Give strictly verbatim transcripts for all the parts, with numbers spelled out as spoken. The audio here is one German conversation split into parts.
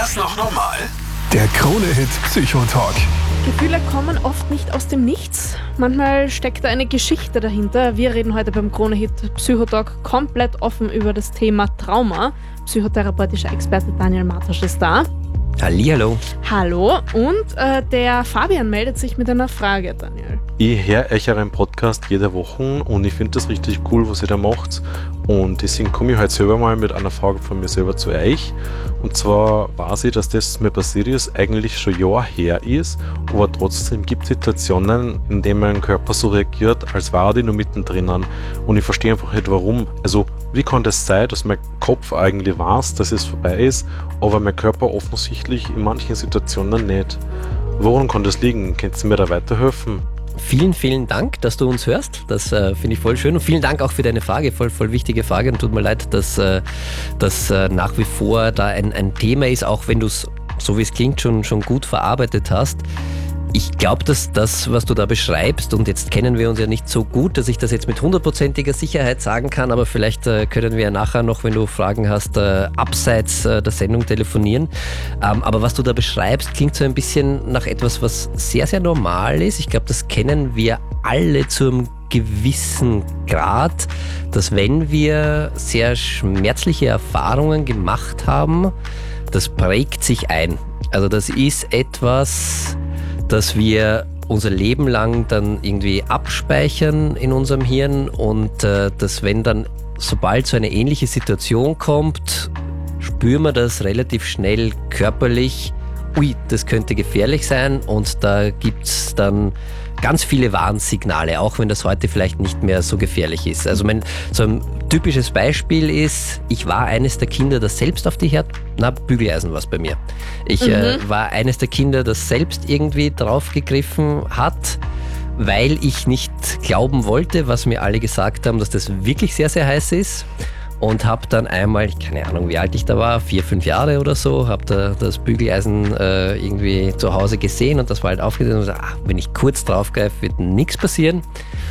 das noch normal? Der Krone-Hit Psychotalk. Gefühle kommen oft nicht aus dem Nichts. Manchmal steckt da eine Geschichte dahinter. Wir reden heute beim Krone-Hit Psychotalk komplett offen über das Thema Trauma. Psychotherapeutischer Experte Daniel Martosch ist da. Hallihallo. Hallo. Und äh, der Fabian meldet sich mit einer Frage, Daniel. Ich höre euch einen Podcast jede Woche und ich finde das richtig cool, was ihr da macht. Und deswegen komme ich heute selber mal mit einer Frage von mir selber zu euch. Und zwar weiß ich, dass das mir passiert ist, eigentlich schon Jahre her ist, aber trotzdem gibt es Situationen, in denen mein Körper so reagiert, als war ich noch mittendrin. Und ich verstehe einfach nicht, warum. Also, wie kann das sein, dass mein Kopf eigentlich weiß, dass es vorbei ist, aber mein Körper offensichtlich in manchen Situationen nicht? Woran kann das liegen? Könnt ihr mir da weiterhelfen? Vielen, vielen Dank, dass du uns hörst. Das äh, finde ich voll schön. Und vielen Dank auch für deine Frage. Voll, voll wichtige Frage. Und tut mir leid, dass äh, das äh, nach wie vor da ein, ein Thema ist, auch wenn du es, so wie es klingt, schon, schon gut verarbeitet hast. Ich glaube, dass das, was du da beschreibst, und jetzt kennen wir uns ja nicht so gut, dass ich das jetzt mit hundertprozentiger Sicherheit sagen kann, aber vielleicht äh, können wir ja nachher noch, wenn du Fragen hast, äh, abseits äh, der Sendung telefonieren. Ähm, aber was du da beschreibst, klingt so ein bisschen nach etwas, was sehr, sehr normal ist. Ich glaube, das kennen wir alle zu einem gewissen Grad, dass wenn wir sehr schmerzliche Erfahrungen gemacht haben, das prägt sich ein. Also das ist etwas, dass wir unser Leben lang dann irgendwie abspeichern in unserem Hirn und äh, dass wenn dann, sobald so eine ähnliche Situation kommt, spüren wir das relativ schnell körperlich, ui, das könnte gefährlich sein, und da gibt's dann ganz viele Warnsignale, auch wenn das heute vielleicht nicht mehr so gefährlich ist. Also mein, so ein typisches Beispiel ist, ich war eines der Kinder, das selbst auf die Herd... Na, Bügeleisen war es bei mir. Ich mhm. äh, war eines der Kinder, das selbst irgendwie draufgegriffen hat, weil ich nicht glauben wollte, was mir alle gesagt haben, dass das wirklich sehr, sehr heiß ist. Und habe dann einmal, keine Ahnung, wie alt ich da war, vier, fünf Jahre oder so, habe da das Bügeleisen äh, irgendwie zu Hause gesehen und das war halt aufgesehen und gesagt, ach, wenn ich kurz draufgreife, wird nichts passieren.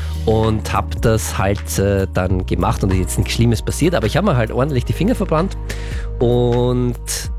Und habe das halt äh, dann gemacht und ist jetzt nichts Schlimmes passiert, aber ich habe mir halt ordentlich die Finger verbrannt. Und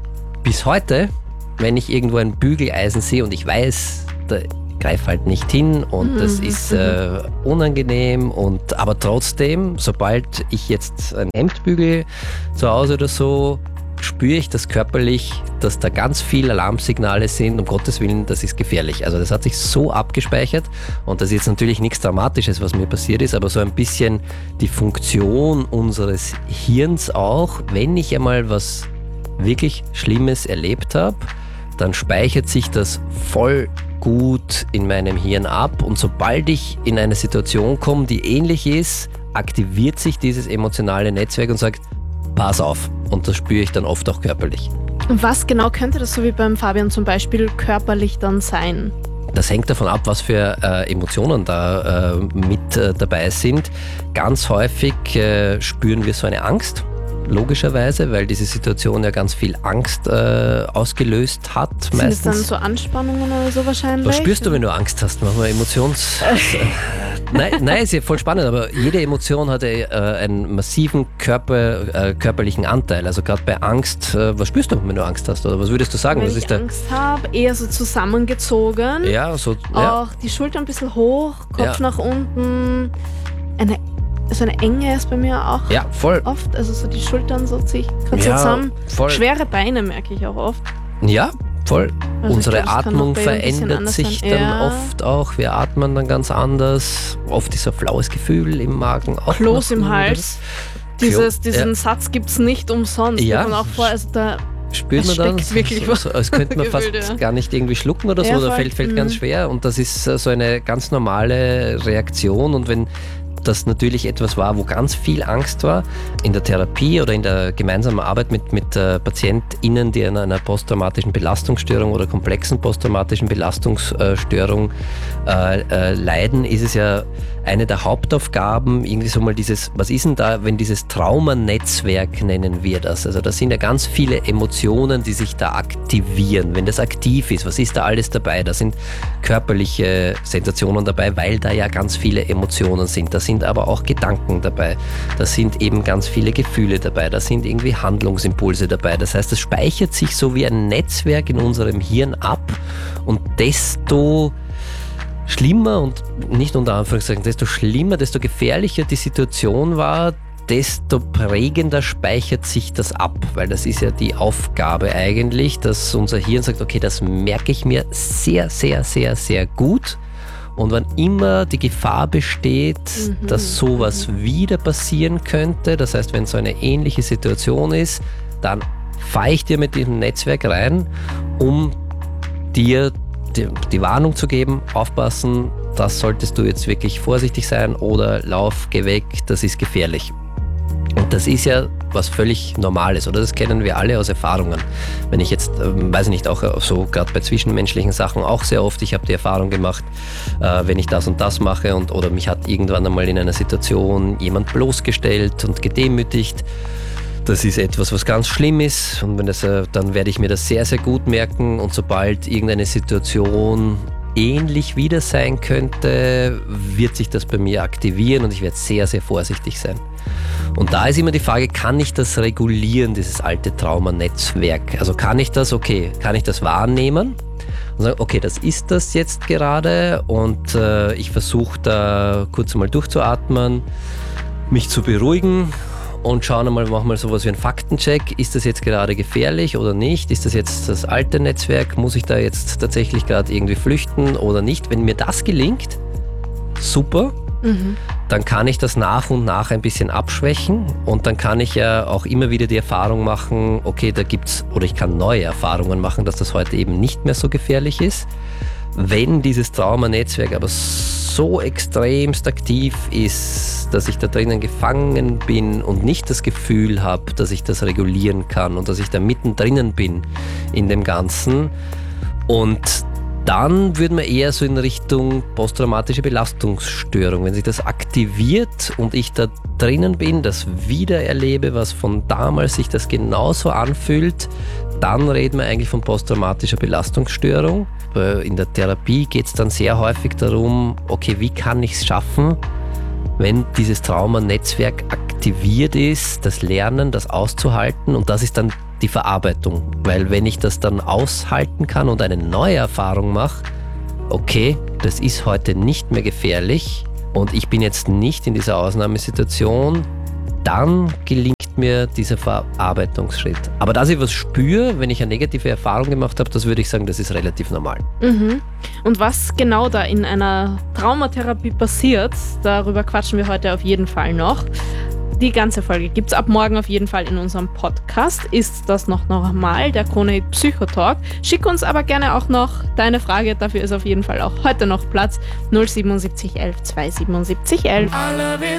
bis heute, wenn ich irgendwo ein Bügeleisen sehe und ich weiß, da greife halt nicht hin und das ist äh, unangenehm, und aber trotzdem, sobald ich jetzt ein Hemd bügele zu Hause oder so, spüre ich das körperlich, dass da ganz viele Alarmsignale sind, um Gottes Willen, das ist gefährlich. Also das hat sich so abgespeichert, und das ist jetzt natürlich nichts Dramatisches, was mir passiert ist, aber so ein bisschen die Funktion unseres Hirns auch, wenn ich einmal was wirklich Schlimmes erlebt habe, dann speichert sich das voll gut in meinem Hirn ab, und sobald ich in eine Situation komme, die ähnlich ist, aktiviert sich dieses emotionale Netzwerk und sagt, pass auf, und das spüre ich dann oft auch körperlich. Was genau könnte das, so wie beim Fabian zum Beispiel, körperlich dann sein? Das hängt davon ab, was für äh, Emotionen da äh, mit äh, dabei sind. Ganz häufig äh, spüren wir so eine Angst, logischerweise, weil diese Situation ja ganz viel Angst äh, ausgelöst hat. Sind meistens. Das dann so Anspannungen oder so wahrscheinlich? Was spürst du, wenn du Angst hast? Machen wir Emotions... nein, nein, ist ja voll spannend, aber jede Emotion hat äh, einen massiven Körper, äh, körperlichen Anteil. Also gerade bei Angst, äh, was spürst du, wenn du Angst hast? Oder was würdest du sagen? Wenn was ich ist Angst habe, eher so zusammengezogen. Ja, so... Ja. Auch die Schulter ein bisschen hoch, Kopf ja. nach unten. Eine So eine Enge ist bei mir auch ja, voll. oft, also so die Schultern so ziehe ich gerade ja, zusammen. Voll. Schwere Beine merke ich auch oft. Ja, voll. Also Unsere glaub, Atmung verändert sich sein. dann ja. oft auch. Wir atmen dann ganz anders. Oft ist ein flaues Gefühl im Magen. Auch Kloß im Hals. Dieses, diesen ja. Satz gibt es nicht umsonst. Ja. Man auch vor, also da spürt man dann, wirklich so, so, als könnte man fast Gefühl, ja. gar nicht irgendwie schlucken oder so, ja, oder fällt, fällt mhm. ganz schwer. Und das ist so eine ganz normale Reaktion. Und wenn das natürlich etwas war, wo ganz viel Angst war, in der Therapie oder in der gemeinsamen Arbeit mit, mit äh, PatientInnen, die an einer posttraumatischen Belastungsstörung oder komplexen posttraumatischen Belastungsstörung äh, äh, leiden, ist es ja eine der Hauptaufgaben, irgendwie so mal dieses, was ist denn da, wenn dieses Traumanetzwerk, nennen wir das, also da sind ja ganz viele Emotionen, die sich da aktivieren, wenn das aktiv ist, was ist da alles dabei? Da sind körperliche Sensationen dabei, weil da ja ganz viele Emotionen sind, da sind aber auch Gedanken dabei, da sind eben ganz viele Gefühle dabei, da sind irgendwie Handlungsimpulse dabei, das heißt, es speichert sich so wie ein Netzwerk in unserem Hirn ab und desto schlimmer und nicht unter Anführungszeichen, desto schlimmer, desto gefährlicher die Situation war, desto prägender speichert sich das ab, weil das ist ja die Aufgabe eigentlich, dass unser Hirn sagt, okay, das merke ich mir sehr, sehr, sehr, sehr gut und wann immer die Gefahr besteht, mhm. dass sowas wieder passieren könnte, das heißt, wenn so eine ähnliche Situation ist, dann fahre ich dir mit diesem Netzwerk rein, um dir Die, die Warnung zu geben, aufpassen, das solltest du jetzt wirklich vorsichtig sein oder lauf, geh weg, das ist gefährlich. Und das ist ja was völlig Normales, oder das kennen wir alle aus Erfahrungen. Wenn ich jetzt, ähm, weiß ich nicht, auch so gerade bei zwischenmenschlichen Sachen auch sehr oft, ich habe die Erfahrung gemacht, äh, wenn ich das und das mache und oder mich hat irgendwann einmal in einer Situation jemand bloßgestellt und gedemütigt. Das ist etwas, was ganz schlimm ist und wenn das, dann werde ich mir das sehr, sehr gut merken und sobald irgendeine Situation ähnlich wieder sein könnte, wird sich das bei mir aktivieren und ich werde sehr, sehr vorsichtig sein. Und da ist immer die Frage, kann ich das regulieren, dieses alte Traumanetzwerk? Also kann ich das, okay, kann ich das wahrnehmen? Und sagen, okay, das ist das jetzt gerade und äh, ich versuche da kurz mal durchzuatmen, mich zu beruhigen. Und schauen einmal, machen mal sowas wie einen Faktencheck. Ist das jetzt gerade gefährlich oder nicht? Ist das jetzt das alte Netzwerk? Muss ich da jetzt tatsächlich gerade irgendwie flüchten oder nicht? Wenn mir das gelingt, super. Mhm. Dann kann ich das nach und nach ein bisschen abschwächen und dann kann ich ja auch immer wieder die Erfahrung machen, okay, da gibt's, oder ich kann neue Erfahrungen machen, dass das heute eben nicht mehr so gefährlich ist. Wenn dieses Traumanetzwerk aber so extremst aktiv ist, dass ich da drinnen gefangen bin und nicht das Gefühl habe, dass ich das regulieren kann und dass ich da mittendrin bin in dem Ganzen. Und dann würde man eher so in Richtung posttraumatische Belastungsstörung, wenn sich das aktiviert und ich da drinnen bin, das wieder erlebe, was von damals sich das genauso anfühlt, dann reden wir eigentlich von posttraumatischer Belastungsstörung. In der Therapie geht es dann sehr häufig darum, okay, wie kann ich es schaffen, wenn dieses Traumanetzwerk aktiviert ist, das Lernen, das auszuhalten und das ist dann die Verarbeitung. Weil wenn ich das dann aushalten kann und eine neue Erfahrung mache, okay, das ist heute nicht mehr gefährlich und ich bin jetzt nicht in dieser Ausnahmesituation, dann gelingt mir dieser Verarbeitungsschritt. Aber dass ich was spüre, wenn ich eine negative Erfahrung gemacht habe, das würde ich sagen, das ist relativ normal. Mhm. Und was genau da in einer Traumatherapie passiert, darüber quatschen wir heute auf jeden Fall noch. Die ganze Folge gibt es ab morgen auf jeden Fall in unserem Podcast. Ist das noch normal, der Krone-Hit Psychotalk? Schick uns aber gerne auch noch deine Frage, dafür ist auf jeden Fall auch heute noch Platz. null siebenundsiebzig elf zweihundertsiebenundsiebzig elf. All of it